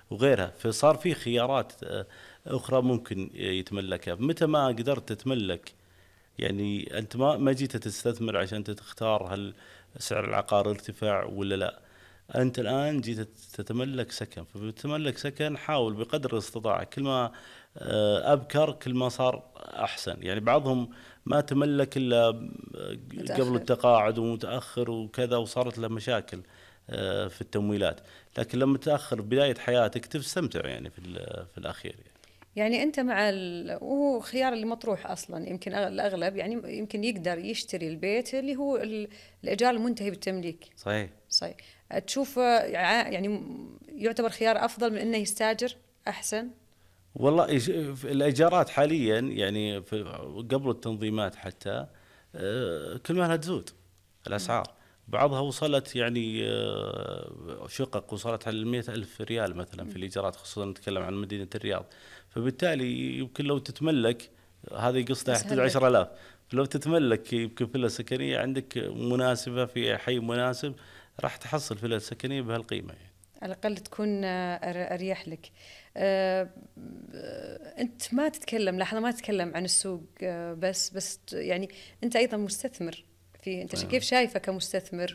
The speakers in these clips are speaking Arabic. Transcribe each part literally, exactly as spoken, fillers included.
وغيرها. فصار في خيارات أخرى ممكن يتملكها. متى ما قدرت تتملك، يعني أنت ما ما جيت تستثمر عشان تختار هل سعر العقار ارتفع ولا لا، أنت الآن جيت تتملك سكن. فبتملك سكن حاول بقدر الاستطاعة كل ما أبكر كل ما صار أحسن. يعني بعضهم ما تملك إلا متأخر. قبل التقاعد ومتأخر وكذا، وصارت له مشاكل في التمويلات. لكن لما تأخر بداية حياتك تستمتع يعني في في الأخير يعني. يعني أنت مع ال... وهو خيار اللي مطروح أصلا، يمكن الأغلب يعني يمكن يقدر يشتري البيت اللي هو ال... الإيجار المنتهي بالتمليك. صحيح. صحيح. تشوف يعني يعتبر خيار أفضل من إنه يستأجر أحسن؟ والله الإيجارات حاليا يعني في قبل التنظيمات حتى كل ما لها تزود الأسعار. بعضها وصلت يعني شقق وصلت على المئة ألف ريال مثلا في الإيجارات، خصوصا نتكلم عن مدينة الرياض. فبالتالي يمكن لو تتملك، هذه قصة يحتاج عشرة آلاف، لو تتملك يمكن فيلا سكنية عندك مناسبة في حي مناسب راح تحصل فيلا سكنية بهالقيمة يعني. على الأقل تكون أريح لك. أه أنت ما تتكلم لاحظة ما تتكلم عن السوق بس بس يعني أنت أيضا مستثمر في أنت كيف شايفه كمستثمر،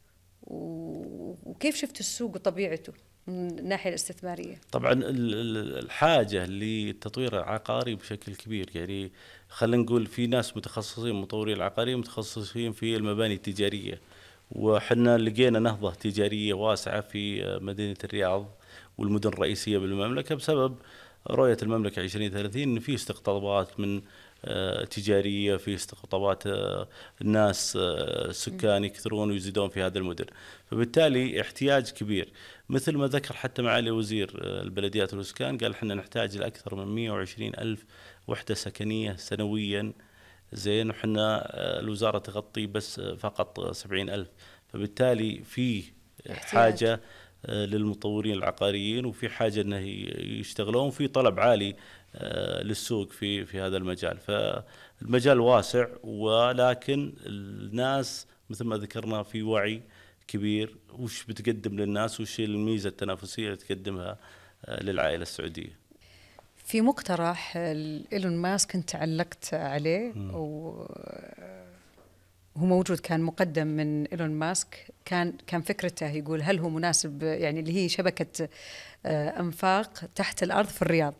وكيف شفت السوق وطبيعته من الناحية الاستثمارية؟ طبعا الحاجة للتطوير العقاري بشكل كبير، يعني خلينا نقول في ناس متخصصين مطورين العقاريين متخصصين في المباني التجارية، وحنا لقينا نهضة تجارية واسعة في مدينة الرياض والمدن الرئيسية بالمملكة بسبب رؤية المملكة عشرين ثلاثين، إن في استقطابات من تجارية، في استقطابات الناس السكان يكثرون ويزيدون في هذه المدن. فبالتالي احتياج كبير، مثل ما ذكر حتى معالي وزير البلديات والإسكان قال احنا نحتاج لأكثر من مئة وعشرين ألف وحدة سكنية سنويا، زين، وحنا الوزارة تغطي بس فقط سبعين ألف. فبالتالي في حاجة للمطورين العقاريين وفي حاجة أنه يشتغلون، في طلب عالي للسوق في في هذا المجال. فالمجال واسع، ولكن الناس مثل ما ذكرنا في وعي كبير وش بتقدم للناس وش الميزة التنافسية اللي تقدمها للعائلة السعودية. في مقترح إيلون ماسك كنت علقت عليه وهو موجود، كان مقدم من إيلون ماسك، كان كان فكرته يقول هل هو مناسب، يعني اللي هي شبكة أنفاق تحت الأرض في الرياض.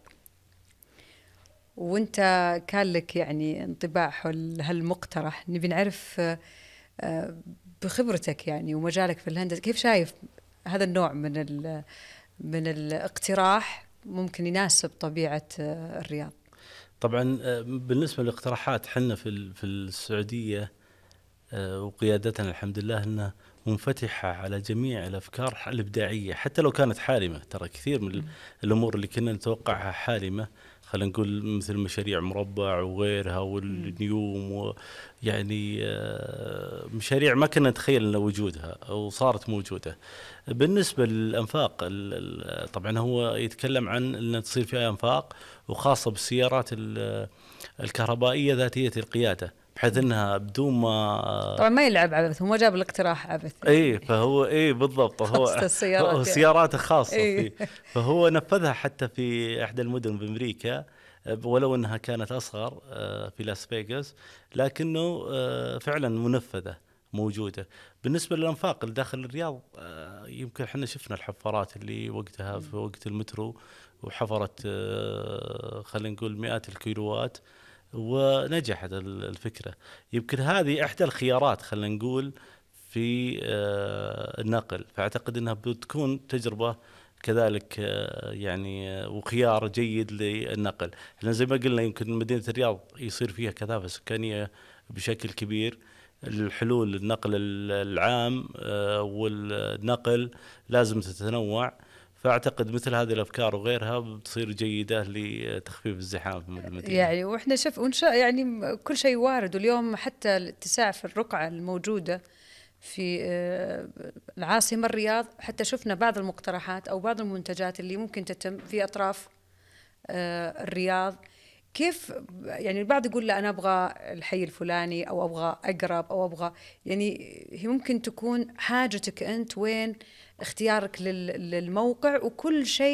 وانت كان لك يعني انطباع حول هالمقترح، نبي نعرف بخبرتك يعني ومجالك في الهندسة كيف شايف هذا النوع من من الاقتراح ممكن يناسب طبيعة الرياض؟ طبعا بالنسبة للاقتراحات حنا في في السعودية وقيادتنا الحمد لله انها منفتحة على جميع الافكار الابداعية حتى لو كانت حالمة. ترى كثير من الامور اللي كنا نتوقعها حالمة، خلينا نقول مثل مشاريع مربع وغيرها والنيوم، ويعني مشاريع ما كنا نتخيل ان وجودها وصارت موجودة. بالنسبة للأنفاق طبعا هو يتكلم عن أن تصير فيها أنفاق وخاصة بالسيارات الكهربائية ذاتية القيادة، بحيث أنها بدون ما طبعا ما يلعب عبث، هو ما جاب الاقتراح عبث يعني. ايه فهو ايه بالضبط، هو السيارات هو سياراته خاصة إيه. فيه. فهو نفذها حتى في إحدى المدن بأمريكا، ولو أنها كانت أصغر في لاس فيغاس، لكنه فعلا منفذة موجودة. بالنسبة للأنفاق اللي داخل الرياض، يمكن احنا شفنا الحفارات اللي وقتها في وقت المترو وحفرت خلينا نقول مئات الكيلوات ونجحت الفكرة. يمكن هذه إحدى الخيارات خلينا نقول في النقل، فأعتقد أنها بتكون تجربة كذلك يعني وخيار جيد للنقل. احنا زي ما قلنا يمكن مدينة الرياض يصير فيها كثافة سكانية بشكل كبير، الحلول النقل العام والنقل لازم تتنوع. فأعتقد مثل هذه الأفكار وغيرها بتصير جيدة لتخفيف الزحام في المدينة. يعني وإحنا شف ونشاء يعني كل شيء وارد، واليوم حتى الاتساع في الرقعة الموجودة في العاصمة الرياض، حتى شفنا بعض المقترحات أو بعض المنتجات اللي ممكن تتم في أطراف الرياض. كيف يعني البعض يقول لا أنا أبغى الحي الفلاني أو أبغى أقرب أو أبغى، يعني هي ممكن تكون حاجتك أنت وين اختيارك للموقع، وكل شيء